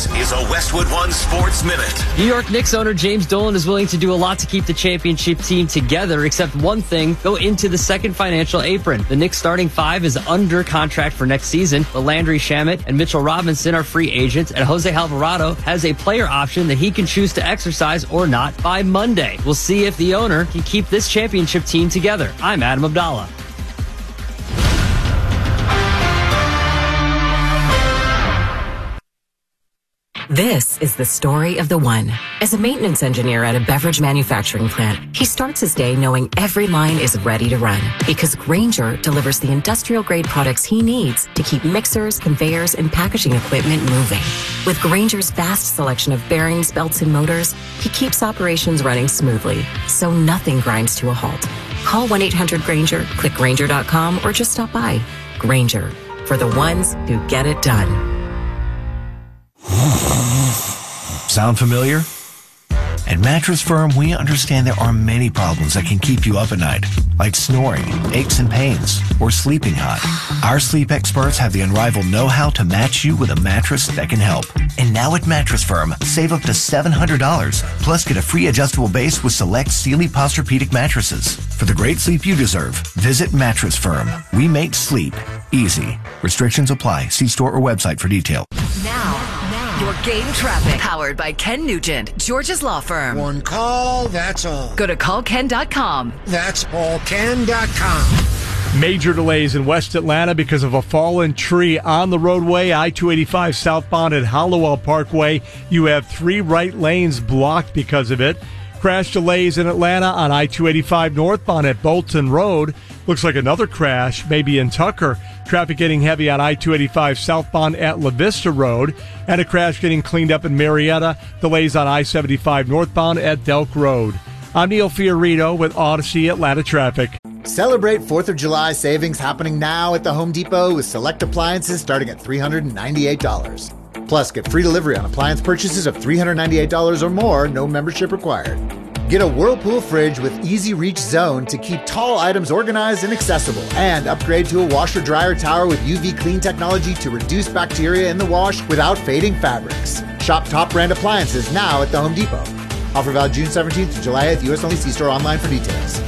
This is a Westwood One Sports Minute. New York Knicks owner James Dolan is willing to do a lot to keep the championship team together, except one thing: go into the second financial apron. The Knicks starting five is under contract for next season, but Landry Shamet and Mitchell Robinson are free agents, and Jose Alvarado has a player option that he can choose to exercise or not by Monday. We'll see if the owner can keep this championship team together. I'm Adam Abdallah. This is the story of the one. As a maintenance engineer at a beverage manufacturing plant, he starts his day knowing every line is ready to run because Grainger delivers the industrial-grade products he needs to keep mixers, conveyors, and packaging equipment moving. With Grainger's vast selection of bearings, belts, and motors, he keeps operations running smoothly, so nothing grinds to a halt. Call 1-800-GRAINGER, click Grainger.com, or just stop by. Grainger, for the ones who get it done. Sound familiar? At Mattress Firm, we understand there are many problems that can keep you up at night, like snoring, aches and pains, or sleeping hot. Our sleep experts have the unrivaled know-how to match you with a mattress that can help. And now at Mattress Firm, save up to $700, plus get a free adjustable base with select Sealy Posturepedic mattresses. For the great sleep you deserve, visit Mattress Firm. We make sleep easy. Restrictions apply. See store or website for detail. Now, your game traffic, powered by Ken Nugent, George's Law Firm. One call, that's all. Go to callken.com. That's allken.com. Major delays in West Atlanta because of a fallen tree on the roadway. I-285 southbound at Hollowell Parkway. You have 3 right lanes blocked because of it. Crash delays in Atlanta on I-285 northbound at Bolton Road. Looks like another crash, maybe in Tucker. Traffic getting heavy on I-285 southbound at La Vista Road. And a crash getting cleaned up in Marietta. Delays on I-75 northbound at Delk Road. I'm Neil Fiorito with Odyssey Atlanta Traffic. Celebrate 4th of July savings happening now at the Home Depot with select appliances starting at $398. Plus, get free delivery on appliance purchases of $398 or more, no membership required. Get a Whirlpool fridge with Easy Reach Zone to keep tall items organized and accessible. And upgrade to a washer-dryer tower with UV clean technology to reduce bacteria in the wash without fading fabrics. Shop top brand appliances now at the Home Depot. Offer valid June 17th to July 8th. U.S. only. See store online for details.